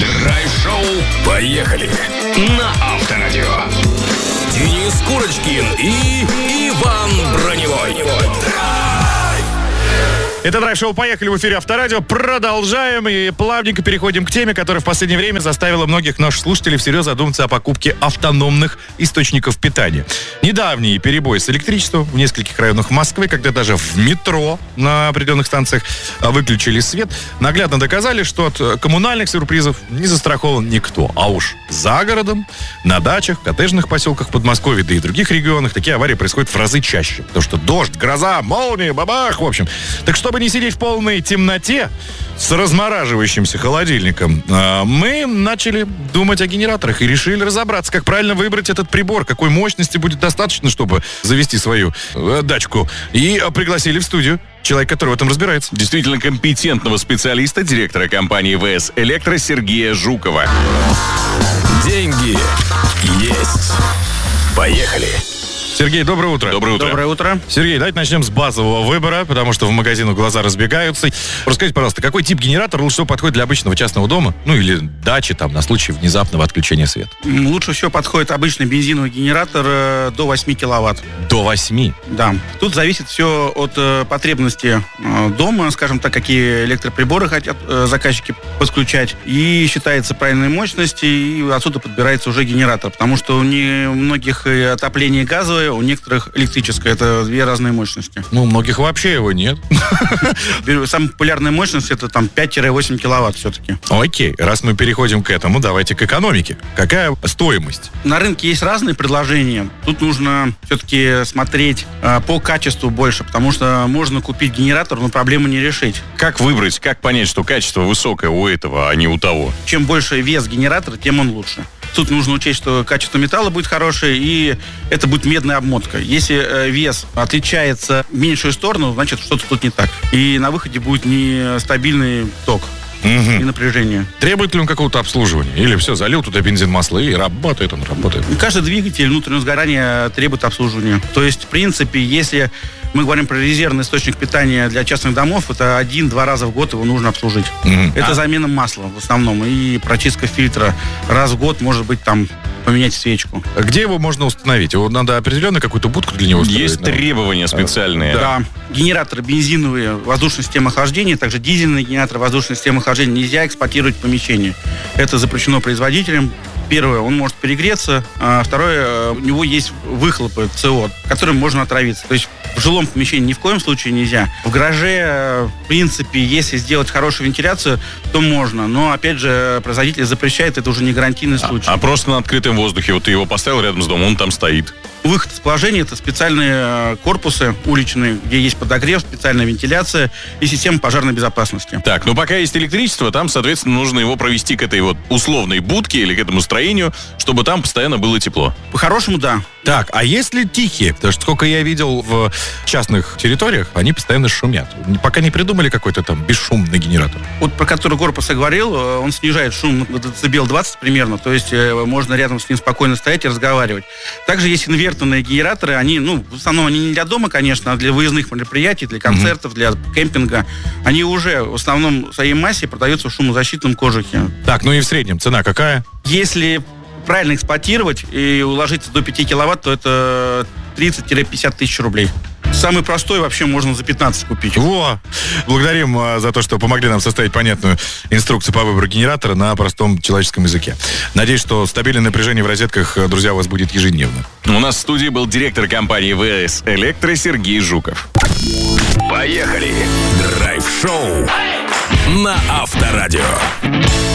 Драйв-шоу. Поехали. На Авторадио. Денис Курочкин и Иван Броневой. Это драйв-шоу «Поехали» в эфире Авторадио. Продолжаем и плавненько переходим к теме, которая в последнее время заставила многих наших слушателей всерьез задуматься о покупке автономных источников питания. Недавний перебой с электричеством в нескольких районах Москвы, когда даже в метро на определенных станциях выключили свет, наглядно доказали, что от коммунальных сюрпризов не застрахован никто. А уж за городом, на дачах, в коттеджных поселках Подмосковья, да и других регионах такие аварии происходят в разы чаще. Потому что дождь, гроза, молния, бабах, в общем. Так чтобы не сидеть в полной темноте с размораживающимся холодильником, мы начали думать о генераторах и решили разобраться, как правильно выбрать этот прибор, какой мощности будет достаточно, чтобы завести свою дачку. И пригласили в студию человека, который в этом разбирается. Действительно компетентного специалиста, директора компании ВС Электро Сергея Жукова. Деньги есть. Поехали. Сергей, доброе утро. Доброе утро. Доброе утро. Сергей, давайте начнем с базового выбора, потому что в магазинах глаза разбегаются. Расскажите, пожалуйста, какой тип генератора лучше всего подходит для обычного частного дома, ну или дачи, там, на случай внезапного отключения света? Лучше всего подходит обычный бензиновый генератор до 8 киловатт. До 8? Да. Тут зависит все от потребности дома, скажем так, какие электроприборы хотят заказчики подключать. И считается правильная мощность, и отсюда подбирается уже генератор. Потому что у многих отопление газовое, у некоторых электрическое. Это две разные мощности. Ну, у многих вообще его нет. Самая популярная мощность это там 5-8 киловатт все-таки. Окей, раз мы переходим к этому, давайте к экономике. Какая стоимость? На рынке есть разные предложения. Тут нужно все-таки смотреть по качеству больше, потому что можно купить генератор, но проблему не решить. Как выбрать, как понять, что качество высокое у этого, а не у того? Чем больше вес генератора, тем он лучше. Тут нужно учесть, что качество металла будет хорошее, и это будет медная обмотка. Если вес отличается в меньшую сторону, значит, что-то тут не так. И на выходе будет нестабильный ток. И напряжение. Требует ли он какого-то обслуживания? Или все, залил туда бензин, масло и работает он, работает? Каждый двигатель внутреннего сгорания требует обслуживания. То есть, в принципе, если мы говорим про резервный источник питания для частных домов, это 1-2 раза в год его нужно обслужить. Это замена масла в основном и прочистка фильтра. Раз в год, может быть, там поменять свечку. А где его можно установить? Его надо определенно какую-то будку для него установить? Есть требования специальные. Да. Генераторы бензиновые воздушной системы охлаждения, также дизельные генераторы воздушной системы охлаждения нельзя эксплуатировать в помещении. Это запрещено производителем. Первое, он может перегреться, а второе, у него есть выхлопы СО, которым можно отравиться. То есть в жилом помещении ни в коем случае нельзя. В гараже, в принципе, если сделать хорошую вентиляцию, то можно. Но, опять же, производитель запрещает, это уже не гарантийный случай. А просто на открытом воздухе, вот ты его поставил рядом с домом, он там стоит. Выход из положения – это специальные корпусы уличные, где есть подогрев, специальная вентиляция и система пожарной безопасности. Так, но пока есть электричество, там, соответственно, нужно его провести к этой вот условной будке или к этому строению, чтобы там постоянно было тепло. По-хорошему, да. Так, а если тихие? Потому что сколько я видел в частных территориях, они постоянно шумят. Пока не придумали какой-то там бесшумный генератор. Вот про который корпус я говорил, он снижает шум до децибел 20 примерно, то есть можно рядом с ним спокойно стоять и разговаривать. Также есть инверторные генераторы, они, в основном они не для дома, конечно, а для выездных мероприятий, для концертов, для кемпинга. Они уже в основном в своей массе продаются в шумозащитном кожухе. Так, ну и в среднем цена какая? Если правильно эксплуатировать и уложиться до 5 киловатт, то это 30-50 тысяч рублей. Самый простой вообще можно за 15 купить. Во! Благодарим за то, что помогли нам составить понятную инструкцию по выбору генератора на простом человеческом языке. Надеюсь, что стабильное напряжение в розетках, друзья, у вас будет ежедневно. У нас в студии был директор компании ВС Электро Сергей Жуков. Поехали. Драйв-шоу на Авторадио.